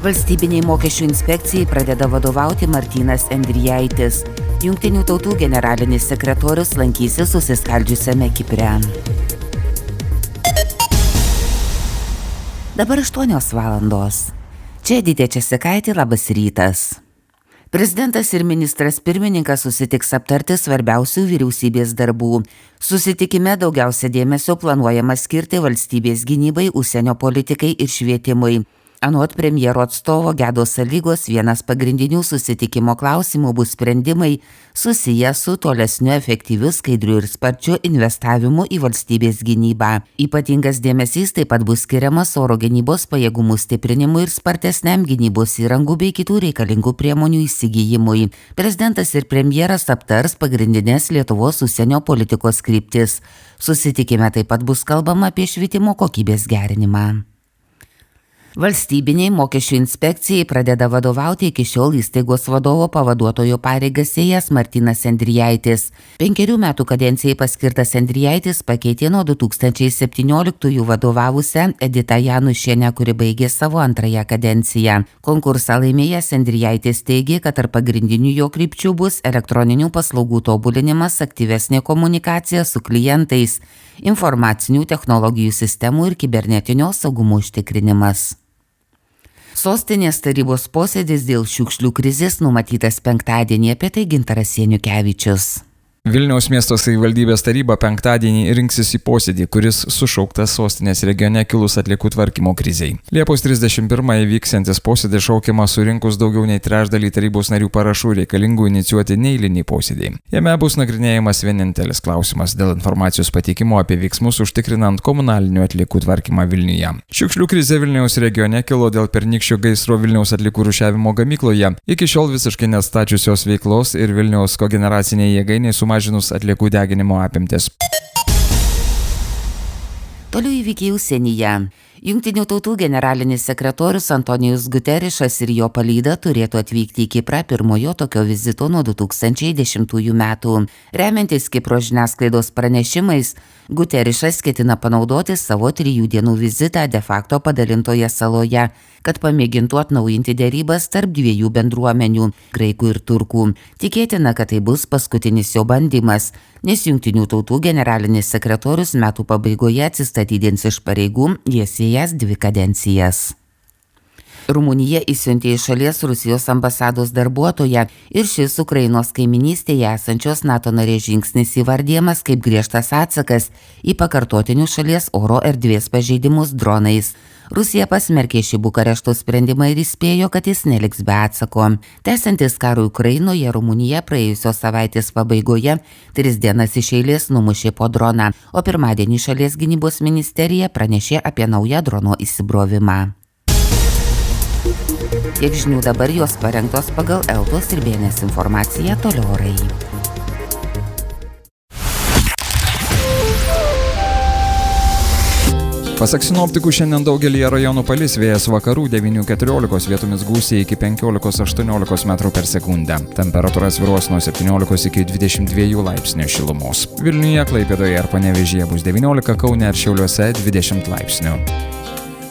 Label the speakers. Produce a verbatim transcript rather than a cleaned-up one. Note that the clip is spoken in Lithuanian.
Speaker 1: Valstybiniai mokesčių inspekcijai pradeda vadovauti Martynas Endrijaitis. Jungtinių tautų generalinis sekretorius lankysis susiskaldžiusiame Kipre. Dabar aštuonios valandos. Čia Edita Česikaitė, labas rytas. Prezidentas ir ministras pirmininkas susitiks aptarti svarbiausių vyriausybės darbų. Susitikime daugiausia dėmesio planuojama skirti valstybės gynybai, užsienio politikai ir švietimui. Anot premjero atstovo Gedos Salygos vienas pagrindinių susitikimo klausimų bus sprendimai susiję su tolesniu efektyviu, skaidriu ir sparčiu investavimu į valstybės gynybą. Ypatingas dėmesys taip pat bus skiriamas oro gynybos pajėgumų stiprinimui ir spartesniam gynybos įrangų bei kitų reikalingų priemonių įsigijimui. Prezidentas ir premjeras aptars pagrindinės Lietuvos užsienio politikos kryptis. Susitikime taip pat bus kalbama apie švietimo kokybės gerinimą. Valstybiniai mokesčių inspekcijai pradeda vadovauti iki šiol įstaigos vadovo pavaduotojo pareigas ėjęs Martynas Endrijaitis. Penkerių metų kadencijai paskirtas Endrijaitis pakeitė nuo du tūkstančiai septynioliktųjų vadovavusią Editą Janušienę, kuri baigė savo antrąją kadenciją. Konkursą laimėjęs Endrijaitis teigė, kad tarp pagrindinių jo krypčių bus elektroninių paslaugų tobulinimas, aktyvesnė komunikacija su klientais, informacinių technologijų sistemų ir kibernetinio saugumo užtikrinimas. Sostinės tarybos posėdis dėl šiukšlių krizės numatytas penktadienį, apie tai Gintaras Janukevičius.
Speaker 2: Vilniaus miesto savivaldybės taryba penktadienį rinksis į posėdį, kuris sušauktas sostinės regione kilus atliekų tvarkymo krizei. Liepos trisdešimt pirmąją vyksiantis posėdis šaukiamas surinkus daugiau nei trečdalį tarybos narių parašų reikalingų inicijuoti neeilinį posėdį. Jame bus nagrinėjamas vienintelis klausimas dėl informacijos pateikimo apie veiksmus užtikrinant komunalinių atliekų tvarkymą Vilniuje. Šiukšlių krizė Vilniaus regione kilo dėl pernykščio gaisro Vilniaus atliekų rūšiavimo gamykloje, iki šiol visiškai nestačiusios veiklos ir Vilniaus kogeneracinė jėgainė sumažinti mažinus atliekų deginimo apimtis.
Speaker 1: Toliau įvykiai užsienyje. Jungtinių tautų generalinis sekretorius Antonijus Guterišas ir jo palyda turėtų atvykti į Kiprą pirmojo tokio vizito nuo du tūkstančiai dešimtųjų metų. Remiantis Kipro žiniasklaidos pranešimais, Guterišas ketina panaudoti savo trijų dienų vizitą de facto padalintoje saloje, kad pamėgintų atnaujinti derybas tarp dviejų bendruomenių – graikų ir turkų. Tikėtina, kad tai bus paskutinis jo bandymas, nes Jungtinių tautų generalinis sekretorius metų pabaigoje atsistatydins iš pareigų, jis ėjęs dvi kadencijas. Rumunija išsiuntė iš šalies Rusijos ambasados darbuotoją ir šis Ukrainos kaiminystėje esančios NATO narės žingsnis įvardyjamas kaip griežtas atsakas į pakartotinius šalies oro erdvės pažeidimus dronais. Rusija pasmerkė šį Bukarešto sprendimą ir įspėjo, kad jis neliks be atsako. Tęsiantis karui Ukrainoje, Rumunija praėjusios savaitės pabaigoje tris dienas iš eilės numušė po droną, o pirmadienį šalies gynybos ministerija pranešė apie naują drono įsibrovimą. Tiek žinių dabar, jos parengtos pagal Eltos ir B N S informaciją, toliau orai.
Speaker 2: Pasak sinoptikų, šiandien daugelyje rajonų palis, vėjas vakarų devynių keturiolikos, vietomis gūsiai iki penkiolikos aštuoniolikos metrų per sekundę. Temperatūra svyruos nuo septyniolikos iki dvidešimt dviejų laipsnių šilumos. Vilniuje, Klaipėdoje ir Panevėžyje bus devyniolika, Kaune ir Šiauliuose dvidešimt laipsnių.